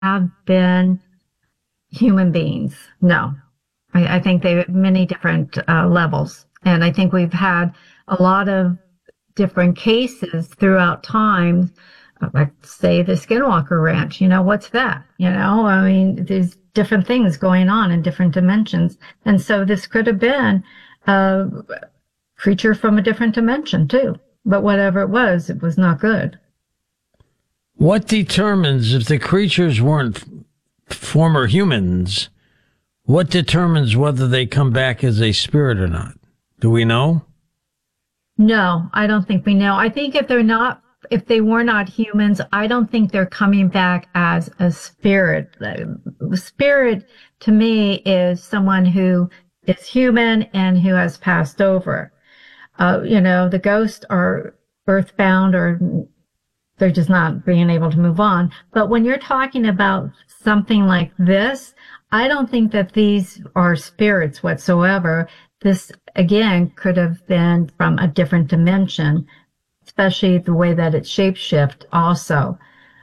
have been human beings. No. I think they have many different levels. And I think we've had a lot of different cases throughout time, like say the Skinwalker Ranch. What's that? I mean, there's different things going on in different dimensions. And so this could have been a creature from a different dimension too. But whatever it was not good. What determines if the creatures weren't former humans? What determines whether they come back as a spirit or not? Do we know? No, I don't think we know. I think if they were not humans, I don't think they're coming back as a spirit. Spirit to me is someone who is human and who has passed over. The ghosts are earthbound, or they're just not being able to move on. But when you're talking about something like this, I don't think that these are spirits whatsoever. This, again, could have been from a different dimension, especially the way that it shapeshift also.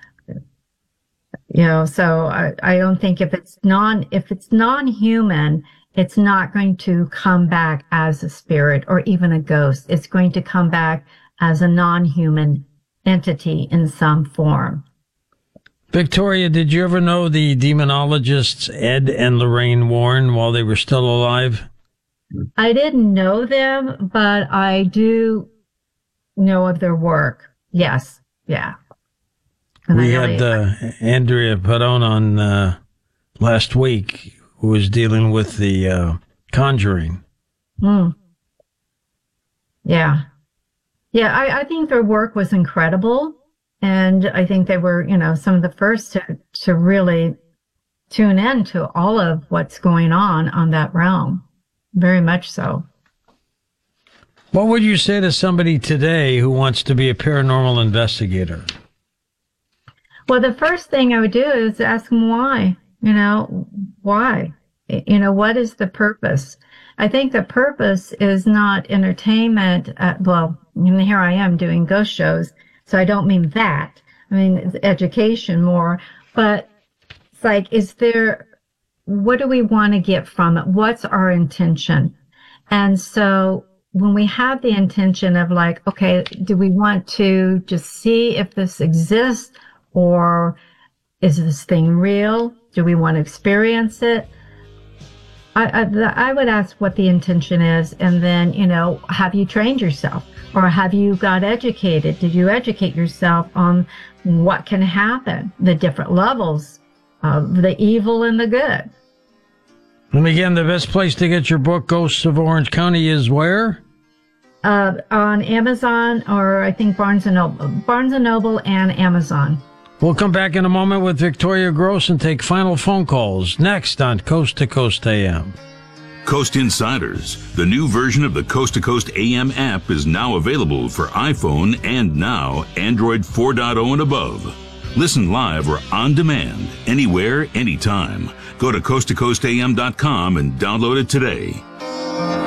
So I don't think if it's non-human, it's not going to come back as a spirit or even a ghost. It's going to come back as a non-human entity in some form. Victoria, did you ever know the demonologists Ed and Lorraine Warren while they were still alive? I didn't know them, but I do know of their work. Yes. Yeah. And we had Andrea Perron on last week, who was dealing with the Conjuring. Yeah. Yeah, I think their work was incredible. And I think they were, some of the first to really tune in to all of what's going on that realm. Very much so. What would you say to somebody today who wants to be a paranormal investigator? Well, the first thing I would do is ask them why. Why? What is the purpose? I think the purpose is not entertainment. Here I am doing ghost shows, so I don't mean that. I mean, it's education more. But it's like, what do we want to get from it? What's our intention? And so when we have the intention of like, okay, do we want to just see if this exists, or is this thing real? Do we want to experience it? I would ask what the intention is, and then, have you trained yourself, or have you got educated? Did you educate yourself on what can happen, the different levels of the evil and the good? And again, the best place to get your book, Ghosts of Orange County, is where? On Amazon, or I think Barnes & Noble and Amazon. We'll come back in a moment with Victoria Gross and take final phone calls next on Coast to Coast AM. Coast Insiders, the new version of the Coast to Coast AM app, is now available for iPhone and now Android 4.0 and above. Listen live or on demand, anywhere, anytime. Go to coasttocoastam.com and download it today.